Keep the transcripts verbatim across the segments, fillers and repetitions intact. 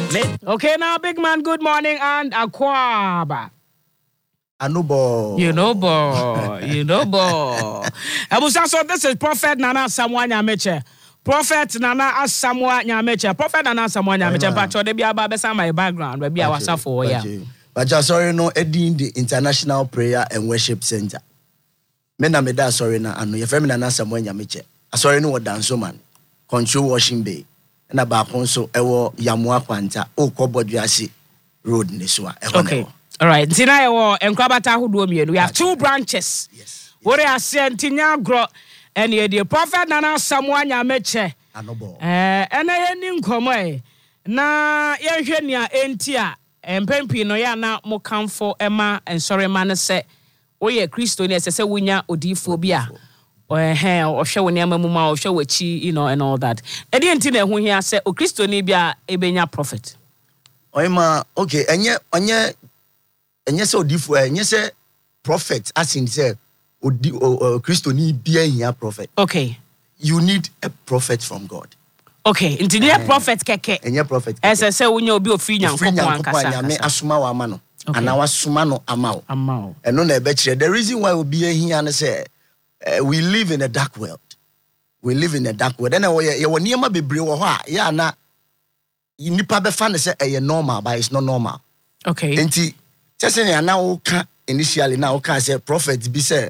Okay, now, big man, good morning, and Akwaba. Anubo. You know, boy. You know, boy. So this is Prophet Nana Samoa Nyameche. Prophet Nana Samoa Nyameche. Prophet Nana Samoa Nyameche. Pacho, they be about my background. We be our for yeah. But just sorry, no, Eddie the International Prayer and Worship Center. Mena meda sorry na anu. Your friend Nana Samoa Nyameche. Sorry no what dance man. Control washing bay. Na ba konso ewo Yamua Kwanta. O Koboduasi Road niswa. Okay. All right. Tina ewo enkwabata hudu mienu. We have two branches. Yes. Wore ase ntinya gro ene the Prophet Nana Samoa Nyameche. Anobo. Eh ene ye ni nkomo e. Na ye hwe nia enti a empempi no ya na mo kamfo ema ensore ma ne se oye Kristo ni ese se wunya odifo bi a. Eh eh ohwe wo ne amamu ma ohwe wachi you know and all that. E de enti na ehu hia se o Kristo ni bi a ebenya prophet. Oyema okay enye onye enye se odifo enye se prophet as in say odi Kristo ni bia hia prophet. Okay. You need a prophet from God. Okay, nti ne prophet keke. Enye prophet. Ese se wunya obi ofiri nyankopon ankasa. Nyame asoma wa ama no. Ana wasoma no ama wo. Ama wo. Eno na ebe kire. The reason why obi hia ne say uh, we live in a dark world. We live in a dark world. And ye wo niema bebre wo ho a ya na nipa be fa ne say e normal but it's not normal. Okay. Enti tese ne na wo ka initially na wo ka say prophet bi say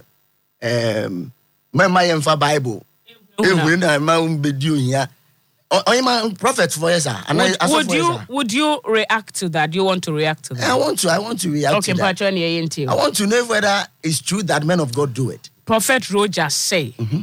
um mama yemfa Bible. Ehuru na ma umbedi ohia. Oyema prophet for yes sir. Would, would you would you react to that? Do you want to react to that? I want to I want to react okay, to that. Okay, I want to know whether it's true that men of God do it. Prophet Roger say, mm-hmm.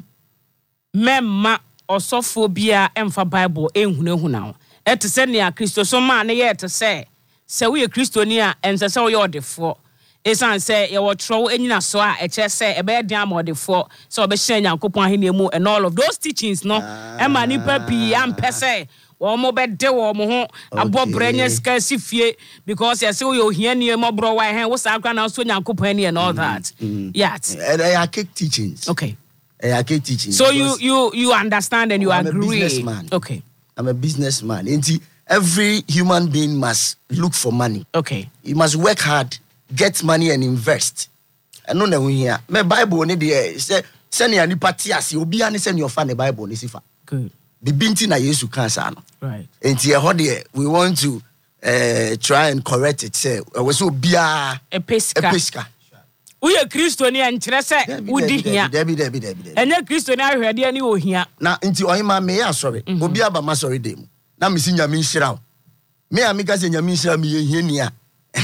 Memma osophobia emfa Bible ehunehuna. Et se ne Kristo so ma ne ye te se se we Kristoni a ense se we odefo. Esan say ye wo tro enyina so a eche say e be dan amodefo so obe hye Nyankopon ahene mu and all of those teachings no e ma nipa pi am pese wo mo be de wo mo ho abobrenya ska sifie because ye say we ohiani e mo bro wa hen wo sa akra na so Nyankopon ani and all that. Mm-hmm. Yeah. They are cake teachings. Okay. They are cake teachings. So you you you understand and you I'm agree. I'm a businessman. Okay. I'm a businessman. And every human being must look for money. Okay. You must work hard, get money and invest. I know that we here. My Bible ni dey say send ya ni party as obi ani send your fan the Bible ni sifa. Good. Bibinti na Yesu kansa no. Right. And here how there we want to uh, try and correct it. Say we so bia a pesca. A pesca. Uye Kristo ni ankyere se wudi hia. Debi debi debi debi. Enye Kristo ni ahwede ani ohia. Na nti oyima me ya sorry. Obi aba ma sorry dem. Na me si nyame nhira. Me a me ka se nyame nhira me ye hia ni a.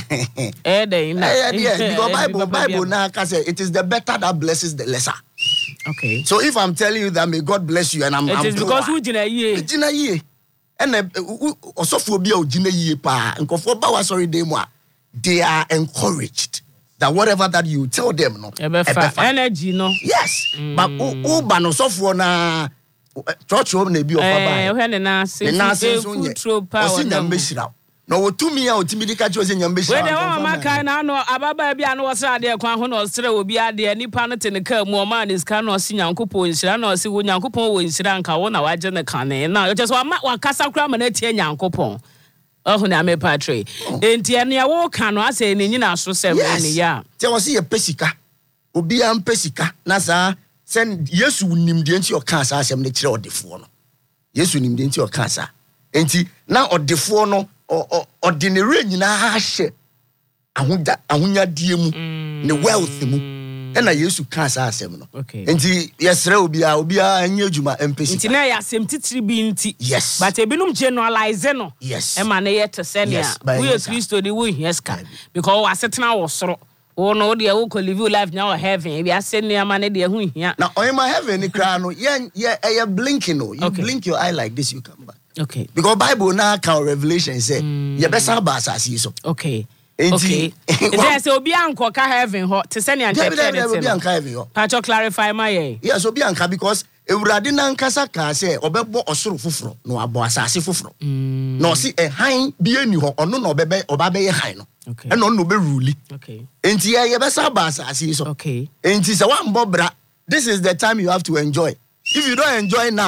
Eh dey na. Eh yeah, because Bible Bible na ka say it is the better that blesses the lesser. Okay. So if I'm telling you that may God bless you and I'm it I'm is because who jina yie. Jina yie. And osofo obi a ojina yie pa. Nkofo ba wa sorry dem a they are encouraged. That whatever that you tell them, no, ebefa energy, no. Yes, mm. But who ban so for na church home na be of eh we na say food throw power na mbeshira. No wo tumi a otimi dika cho se nyambeshira. We dey wa maka na no ababa bia no wose ade kwan ho no sere obi ade nipa no te ne ka mu o man is ka no si Nyankopon nhira na o si wo Nyankopon wo nhira nka wo na waje ne ka ne na just wa wa kasa kra ma na tie Nyankopon. Oh na me patre. Enti ene ya wo ka no ase ne nyina so se ne ya. Te wo se ye pesika. Obi am pesika na sa sen Yesu nim de enti o ka sa asem ne kire odefo no. Yesu nim de enti o ka sa. Enti na odefo no ordinary nyina ha hye. Ahoda ahonya die mu ne wealth mu. Ena Yesu ka sa asem no. Okay. Enti yesre obi a obi a anya adwuma empesika. Enti na ya asem titiri bi nti. Yes. But ebinum generalize no. Yes. E ma na ye te se ne a. We Kristo di we hieska. Because we setena wo soro. Oh no, they will live life now heaven. We are sending a man there who here. Now, on my heaven, yeah, yeah, yeah, blinking. No, you okay. Blink your eye like this, you come back. Okay. Because Bible now count Revelation say, mm. you better pass as you so. Okay. Okay. There's obi anko ka heaven ho. To send you and check it. Obi anka heaven ho. Pacho clarify my ye. Yes, obi anka because Ewurade na nkasa ka say obebo osoro foforo no abo asase foforo. No si e han bi eni ho ono no obebe oba be ye han no. Okay. And no be rule. Okay. Enti ye ye besa ba asase so. Okay. Enti se wan bobra. This is the time you have to enjoy. If you don't enjoy now